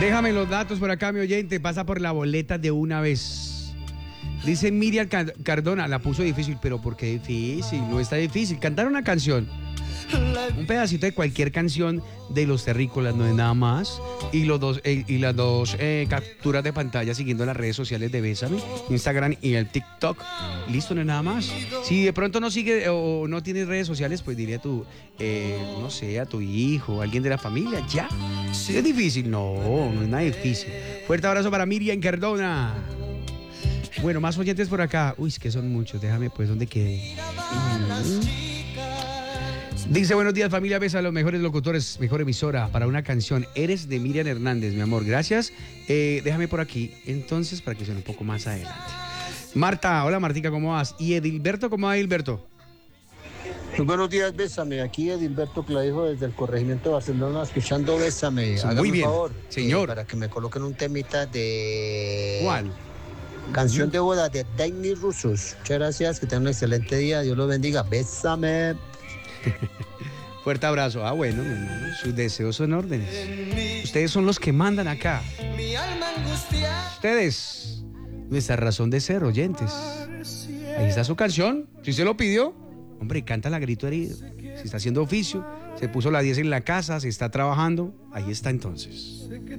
Déjame los datos por acá, mi oyente. Pasa por la boleta de una vez. Dice Miriam Cardona, la puso difícil, pero ¿por qué difícil? No está difícil. Cantar una canción, un pedacito de cualquier canción de Los Terrícolas, no es nada más. Y las dos capturas de pantalla siguiendo las redes sociales de Bésame, Instagram y el TikTok. Listo, no es nada más. Si de pronto no sigue o no tienes redes sociales, pues dile a tu, no sé, a tu hijo, a alguien de la familia, ya. ¿Es difícil? No, no es nada difícil. Fuerte abrazo para Miriam Cardona. Bueno, más oyentes por acá. Uy, es que son muchos. Déjame pues donde quede. Dice, buenos días familia, besa a los mejores locutores, mejor emisora para una canción. Eres de Miriam Hernández, mi amor, gracias. Déjame por aquí, entonces, para que suene un poco más adelante. Marta, hola Martica, ¿cómo vas? ¿Y Edilberto, cómo va Edilberto? Muy buenos días, Bésame. Aquí Edilberto Clavijo desde el corregimiento de Barcelona, escuchando Bésame. Sí, Hágame muy bien, un favor, señor. para que me coloquen un temita de... ¿Cuál? Canción de boda de Daini Rusos. Muchas gracias, que tengan un excelente día. Dios los bendiga. Bésame. Fuerte abrazo. Ah, bueno, sus deseos son órdenes. Ustedes son los que mandan acá. Ustedes, nuestra razón de ser, oyentes. Ahí está su canción. Si se lo pidió, hombre, cántala a grito herido. Si está haciendo oficio, se puso la 10 en la casa, se está trabajando, ahí está entonces.